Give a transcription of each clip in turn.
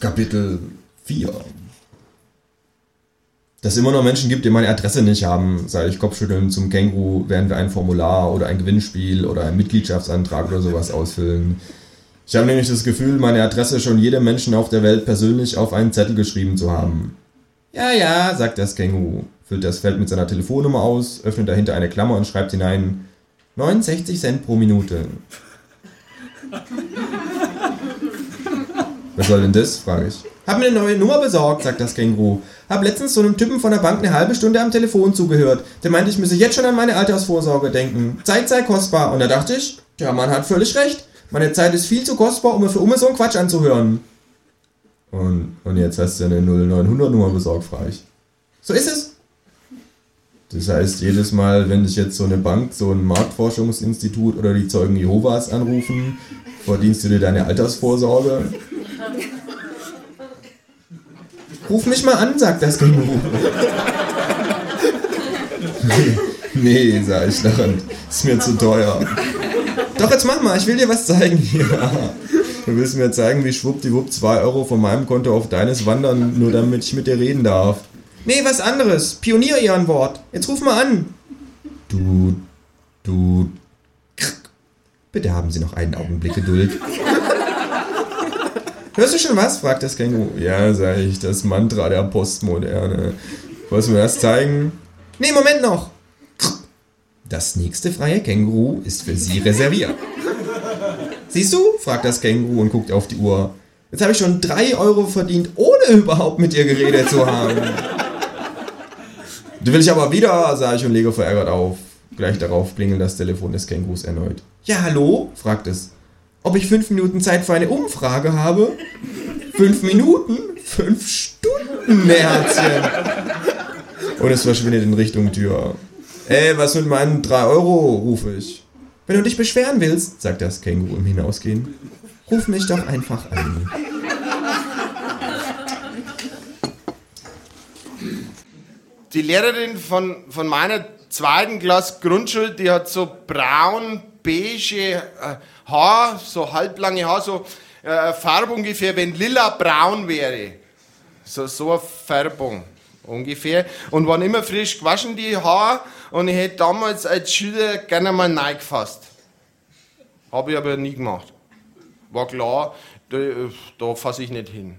Kapitel 4. Dass es immer noch Menschen gibt, die meine Adresse nicht haben, sage ich kopfschüttelnd zum Känguru, während wir ein Formular oder ein Gewinnspiel oder einen Mitgliedschaftsantrag oder sowas ausfüllen. Ich habe nämlich das Gefühl, meine Adresse schon jedem Menschen auf der Welt persönlich auf einen Zettel geschrieben zu haben. Ja, ja, sagt das Känguru, füllt das Feld mit seiner Telefonnummer aus, öffnet dahinter eine Klammer und schreibt hinein 69 Cent pro Minute. Was soll denn das, frage ich. Hab mir eine neue Nummer besorgt, sagt das Känguru. Hab letztens so einem Typen von der Bank eine halbe Stunde am Telefon zugehört. Der meinte, ich müsse jetzt schon an meine Altersvorsorge denken. Zeit sei kostbar. Und da dachte ich, der Mann hat völlig recht. Meine Zeit ist viel zu kostbar, um mir für so einen Quatsch anzuhören. Und jetzt hast du eine 0900-Nummer besorgt, frage ich. So ist es. Das heißt, jedes Mal, wenn dich jetzt so eine Bank, so ein Marktforschungsinstitut oder die Zeugen Jehovas anrufen, verdienst du dir deine Altersvorsorge? Ruf mich mal an, sagt das Känguru. Nee, sag ich lachend. Ist mir zu teuer. Doch, jetzt mach mal, ich will dir was zeigen. Ja. Du willst mir zeigen, wie schwuppdiwupp 2 Euro von meinem Konto auf deines wandern, nur damit ich mit dir reden darf. Nee, was anderes. Pionier-Ehrenwort. Jetzt ruf mal an. Bitte haben Sie noch einen Augenblick Geduld. Hörst du schon was? Fragt das Känguru. Ja, sag ich, das Mantra der Postmoderne. Wolltest du mir das zeigen? Nee, Moment noch. Das nächste freie Känguru ist für Sie reserviert. Siehst du? Fragt das Känguru und guckt auf die Uhr. Jetzt habe ich schon 3 Euro verdient, ohne überhaupt mit ihr geredet zu haben. Du will ich aber wieder, sage ich und lege verärgert auf. Gleich darauf klingelt das Telefon des Kängurus erneut. Ja, hallo? Fragt es. Ob ich 5 Minuten Zeit für eine Umfrage habe? 5 Minuten? 5 Stunden, Herzchen. Und es verschwindet in Richtung Tür. Ey, was mit meinen 3 Euro, rufe ich. Wenn du dich beschweren willst, sagt das Känguru im Hinausgehen, ruf mich doch einfach an. Die Lehrerin von meiner 2. Klasse Grundschule, die hat so braun-beige Haar, so halblange Haar, so Farbe ungefähr, wenn lila braun wäre. So eine Färbung ungefähr. Und waren immer frisch gewaschen, die Haare. Und ich hätte damals als Schüler gerne mal reingefasst. Habe ich aber nie gemacht. War klar, da fasse ich nicht hin.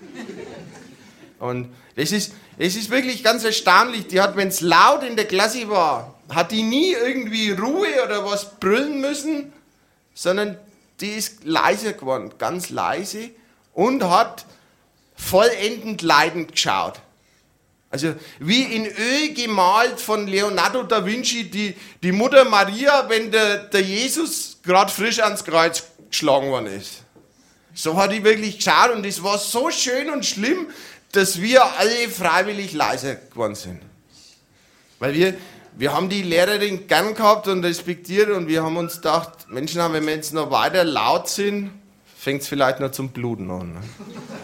Und es ist wirklich ganz erstaunlich. Die hat, wenn es laut in der Klasse war, hat die nie irgendwie Ruhe oder was brüllen müssen, sondern die ist leise geworden, ganz leise, und hat vollendend leidend geschaut. Also wie in Öl gemalt von Leonardo da Vinci, die Mutter Maria, wenn der Jesus gerade frisch ans Kreuz geschlagen worden ist. So hat die wirklich geschaut, und es war so schön und schlimm, dass wir alle freiwillig leiser geworden sind. Weil wir haben die Lehrerin gern gehabt und respektiert, und wir haben uns gedacht, Menschen, wenn wir jetzt noch weiter laut sind, fängt es vielleicht noch zum Bluten an. Ne?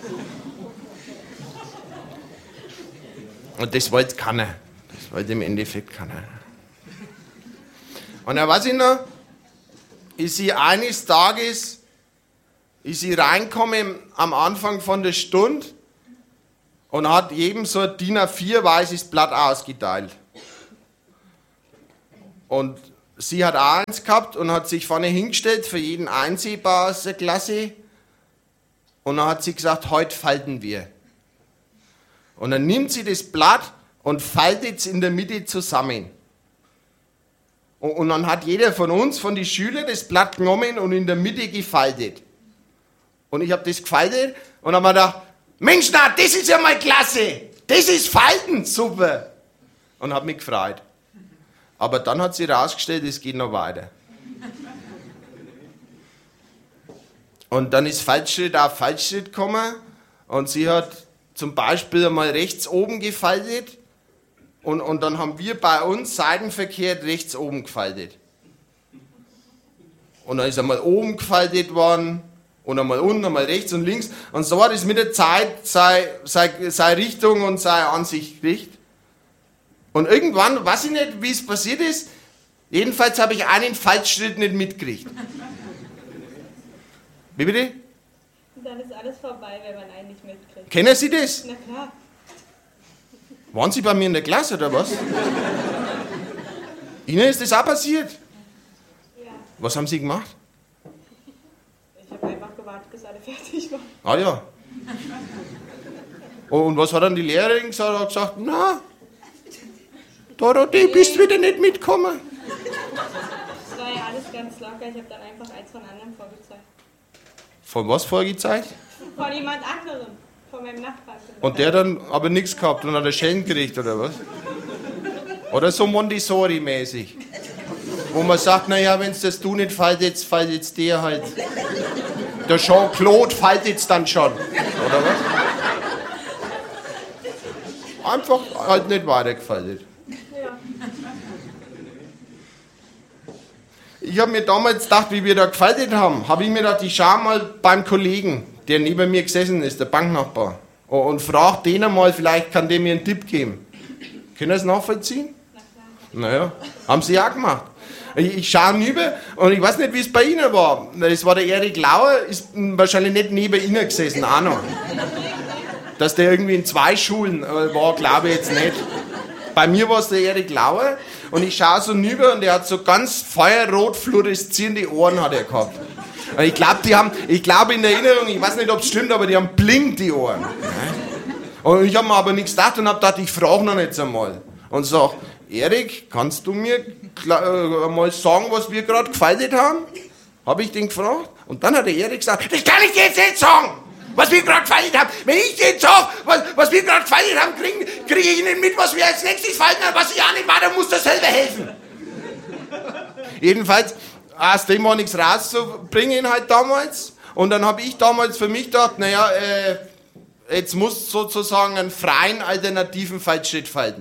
Und das wollte keiner. Das wollte im Endeffekt keiner. Und dann weiß ich noch, ist sie eines Tages reingekommen am Anfang von der Stunde und hat jedem so ein DIN A4 weißes Blatt ausgeteilt. Und sie hat auch eins gehabt und hat sich vorne hingestellt, für jeden einsehbar aus der Klasse. Und dann hat sie gesagt, heute falten wir. Und dann nimmt sie das Blatt und faltet es in der Mitte zusammen. Und dann hat jeder von uns, von den Schülern, das Blatt genommen und in der Mitte gefaltet. Und ich habe das gefaltet und habe mir gedacht, Mensch, na, das ist ja mal klasse. Das ist Falten, super. Und habe mich gefreut. Aber dann hat sich herausgestellt, es geht noch weiter. Und dann ist Falschschritt auf Falschschritt gekommen und sie hat zum Beispiel einmal rechts oben gefaltet und dann haben wir bei uns seitenverkehrt rechts oben gefaltet. Und dann ist einmal oben gefaltet worden und einmal unten, einmal rechts und links. Und so hat es mit der Zeit seine Richtung und seine Ansicht gekriegt. Und irgendwann, weiß ich nicht, wie es passiert ist, jedenfalls habe ich einen Falschschritt nicht mitgekriegt. Wie bitte? Und dann ist alles vorbei, wenn man einen nicht mitkriegt. Kennen Sie das? Na klar. Waren Sie bei mir in der Klasse oder was? Ihnen ist das auch passiert? Ja. Was haben Sie gemacht? Ich habe einfach gewartet, bis alle fertig waren. Ah ja. Und was hat dann die Lehrerin gesagt? Hat gesagt, na, Dorothee, bist wieder nicht mitgekommen. Es war ja alles ganz locker. Ich habe dann einfach eins von anderen vorgezeigt. Von was vorgezeigt? Von jemand anderem. Von meinem Nachbarn. Und der dann aber nichts gehabt und hat einen Schellen gekriegt, oder was? Oder so Montessori-mäßig. Wo man sagt, naja, wenn es das du nicht faltet der halt. Der Jean-Claude faltet's dann schon. Oder was? Einfach halt nicht weitergefaltet. Ja. Ich habe mir damals gedacht, wie wir da gefaltet haben, habe ich mir gedacht, ich schaue mal beim Kollegen, der neben mir gesessen ist, der Banknachbar, und frage den einmal, vielleicht kann der mir einen Tipp geben. Können Sie es nachvollziehen? Naja, haben Sie auch gemacht. Ich schaue rüber und ich weiß nicht, wie es bei Ihnen war. Es war der Erik Lauer, ist wahrscheinlich nicht neben Ihnen gesessen, auch noch. Dass der irgendwie in 2 Schulen war, glaube ich jetzt nicht. Bei mir war es der Erik Lauer und ich schaue so rüber und der hat so ganz feuerrot fluoreszierende Ohren hat er gehabt. Und ich glaube in der Erinnerung, ich weiß nicht, ob es stimmt, aber die haben blink die Ohren. Und ich habe mir aber nichts gedacht und habe gedacht, ich frage noch jetzt einmal. Und sag, Erik, kannst du mir mal sagen, was wir gerade gefaltet haben? Habe ich den gefragt. Und dann hat der Erik gesagt, das kann ich dir jetzt nicht sagen, was wir gerade gefaltet haben. Wenn ich dir jetzt sage, was wir gerade gefaltet haben, kriege ich Ihnen mit, was wir als nächstes falten haben, was ich auch nicht war, dann muss das selber helfen. Jedenfalls, aus dem war nichts rauszubringen halt damals. Und dann habe ich damals für mich gedacht, naja, jetzt musst du sozusagen einen freien, alternativen Faltschritt falten.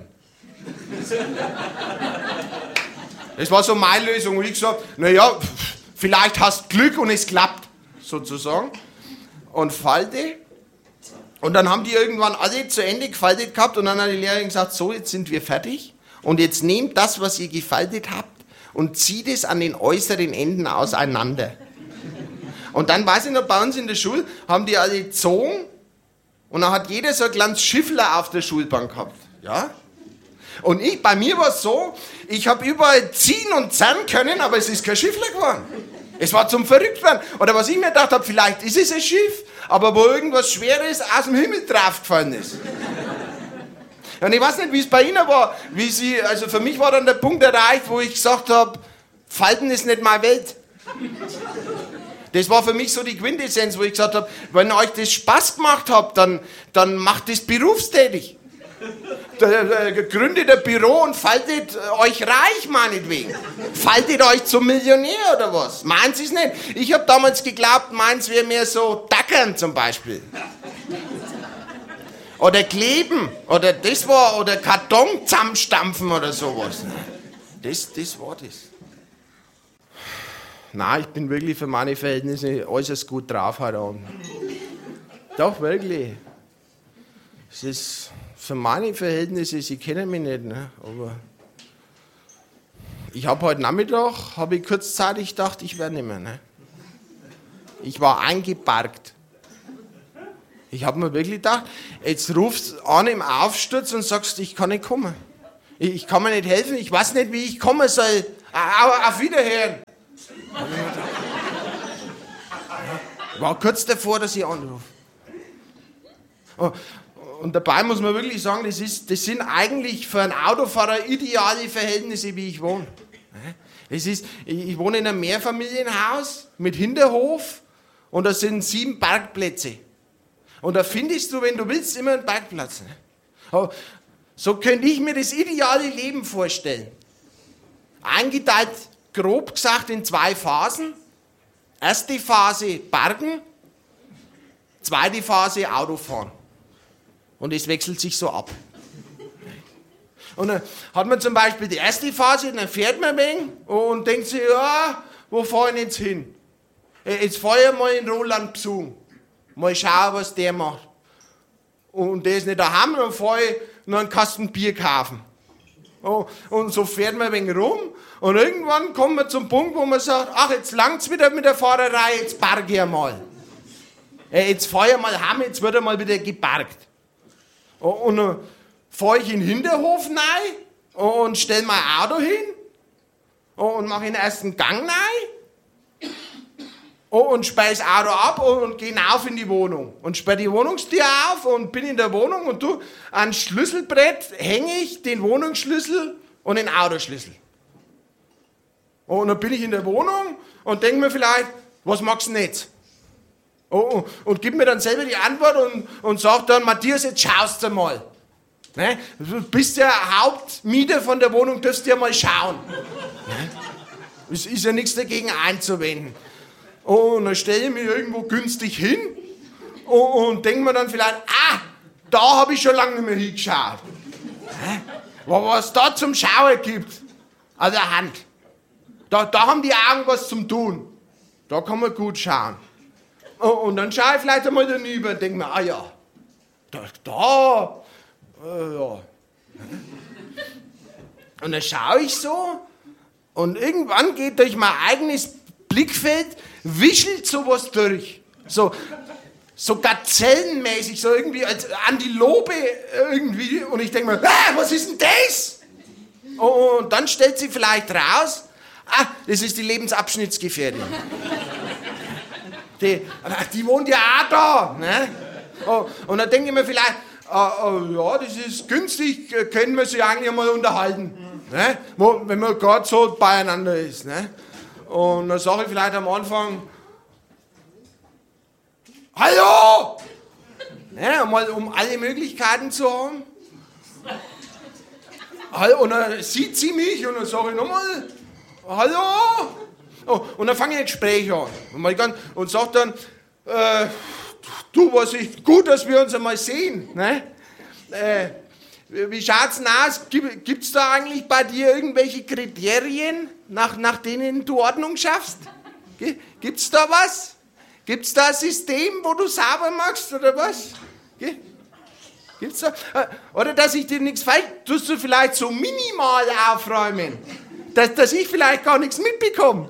Das war so meine Lösung. Und ich gesagt, naja, vielleicht hast du Glück und es klappt, sozusagen. Und falte. Und dann haben die irgendwann alle zu Ende gefaltet gehabt und dann hat die Lehrerin gesagt, so, jetzt sind wir fertig. Und jetzt nehmt das, was ihr gefaltet habt und zieht es an den äußeren Enden auseinander. Und dann, weiß ich noch, bei uns in der Schule haben die alle gezogen und dann hat jeder so ein kleines Schiffler auf der Schulbank gehabt. Ja? Und bei mir war es so, ich habe überall ziehen und zerren können, aber es ist kein Schiffler geworden. Es war zum Verrücktwerden. Oder was ich mir gedacht habe, vielleicht ist es ein Schiff, aber wo irgendwas Schweres aus dem Himmel draufgefallen ist. Und ich weiß nicht, wie es bei Ihnen war, also für mich war dann der Punkt erreicht, wo ich gesagt habe, Falten ist nicht meine Welt. Das war für mich so die Quintessenz, wo ich gesagt habe, wenn euch das Spaß gemacht hat, dann macht das berufstätig. Gründet ein Büro und faltet euch reich, meinetwegen. Faltet euch zum Millionär oder was? Meint Sie es nicht? Ich habe damals geglaubt, meins wäre mehr so Dackern zum Beispiel. Oder kleben. Oder Karton zusammenstampfen oder sowas. Das war das. Nein, ich bin wirklich für meine Verhältnisse äußerst gut drauf heute Abend. Doch, wirklich. Es ist für meine Verhältnisse, Sie kennen mich nicht, ne? Aber ich habe heute Nachmittag, kurzzeitig gedacht, ich werde nicht mehr. Ne? Ich war eingeparkt. Ich habe mir wirklich gedacht, jetzt rufst du an im Aufsturz und sagst, ich kann nicht kommen. Ich kann mir nicht helfen, ich weiß nicht, wie ich kommen soll. Auf Wiederhören. Ich war kurz davor, dass ich anrufe. Und dabei muss man wirklich sagen, das sind eigentlich für einen Autofahrer ideale Verhältnisse, wie ich wohne. Ich wohne in einem Mehrfamilienhaus mit Hinterhof und da sind 7 Parkplätze. Und da findest du, wenn du willst, immer einen Parkplatz. So könnte ich mir das ideale Leben vorstellen. Eingeteilt, grob gesagt, in 2 Phasen. Erste Phase Parken, zweite Phase Autofahren. Und es wechselt sich so ab. Und dann hat man zum Beispiel die erste Phase, dann fährt man ein wenig und denkt sich, ja, wo fahre ich jetzt hin? Jetzt fahre ich mal in Roland besuchen. Mal schauen, was der macht. Und der ist nicht daheim, dann fahre ich noch einen Kasten Bier kaufen. Und so fährt man ein wenig rum und irgendwann kommt man zum Punkt, wo man sagt, ach, jetzt langt's wieder mit der Fahrerei, jetzt parke ich einmal. Jetzt fahr ich mal heim, jetzt wird er mal wieder geparkt. Und dann fahr ich in den Hinterhof rein und stell mein Auto hin und mache den ersten Gang rein und sperr das Auto ab und geh auf in die Wohnung. Und sperr die Wohnungstür auf und bin in der Wohnung und du, an Schlüsselbrett hänge ich den Wohnungsschlüssel und den Autoschlüssel. Und dann bin ich in der Wohnung und denke mir vielleicht, was magst du denn jetzt? Und gib mir dann selber die Antwort und sag dann, Matthias, jetzt schaust du mal. Ne? Du bist ja Hauptmieter von der Wohnung, darfst du ja mal schauen. Ne? Es ist ja nichts dagegen einzuwenden. Und dann stelle ich mich irgendwo günstig hin und denke mir dann vielleicht, da habe ich schon lange nicht mehr hingeschaut. Ne? Was da zum Schauen gibt, an der Hand. Da haben die Augen was zum Tun. Da kann man gut schauen. Und dann schaue ich vielleicht einmal daneben und denke mir, ja, ja. Und dann schaue ich so und irgendwann geht durch mein eigenes Blickfeld, wischelt sowas durch. So gazellenmäßig, so irgendwie als Antilope irgendwie. Und ich denke mir, was ist denn das? Und dann stellt sie vielleicht raus, das ist die Lebensabschnittsgefährtin. Die wohnt ja auch da. Ne? Und dann denke ich mir vielleicht, ja, das ist günstig, können wir sich eigentlich mal unterhalten. Ne? Wenn man gerade so beieinander ist. Ne? Und dann sage ich vielleicht am Anfang, hallo! Ne? Mal, um alle Möglichkeiten zu haben. Und dann sieht sie mich und dann sage ich nochmal, hallo! Und dann fange ich ein Gespräch an. Und sage dann, du, was ist gut, dass wir uns einmal sehen. Ne? Wie schaut's denn aus? Gibt's da eigentlich bei dir irgendwelche Kriterien, nach denen du Ordnung schaffst? Gibt's da was? Gibt's da ein System, wo du sauber machst, oder was? Gibt's da? Oder dass ich dir nichts falsch, tust du vielleicht so minimal aufräumen, dass ich vielleicht gar nichts mitbekomme.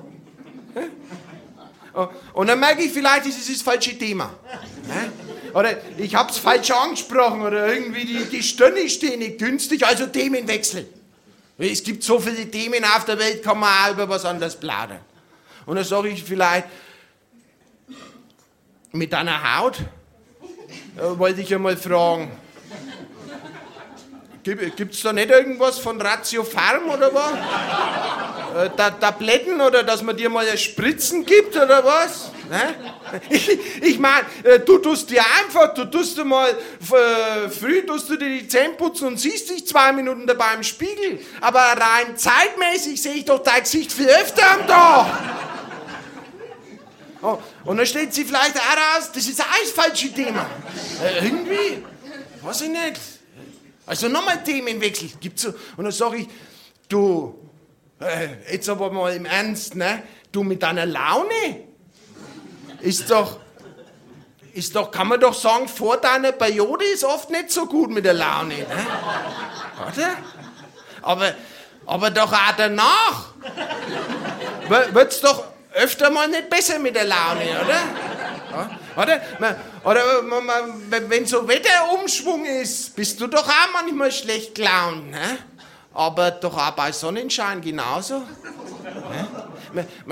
Und dann merke ich vielleicht, das ist das falsche Thema. Oder ich habe es falsch angesprochen oder irgendwie die Stirne stehen nicht günstig, also Themenwechsel. Es gibt so viele Themen auf der Welt, kann man auch über was anderes plaudern. Und dann sage ich vielleicht, mit deiner Haut wollte ich ja mal fragen, gibt es da nicht irgendwas von Ratio Farm oder was? Tabletten oder dass man dir mal Spritzen gibt oder was? Ne? Ich meine, du tust dir mal früh tust du dir die Zähne putzen und siehst dich 2 Minuten dabei im Spiegel. Aber rein zeitmäßig sehe ich doch dein Gesicht viel öfter am Tag. Und dann stellt sie vielleicht auch raus, das ist auch das falsche Thema. Irgendwie, weiß ich nicht. Also nochmal Themenwechsel. Gibt's so. Und dann sage ich, du, jetzt aber mal im Ernst, ne? Du mit deiner Laune, ist doch, kann man doch sagen, vor deiner Periode ist oft nicht so gut mit der Laune, ne? Oder? Aber doch auch danach wird's doch öfter mal nicht besser mit der Laune, oder? Oder wenn so Wetterumschwung ist, bist du doch auch manchmal schlecht gelaunt, ne? Aber doch auch bei Sonnenschein genauso. Ne?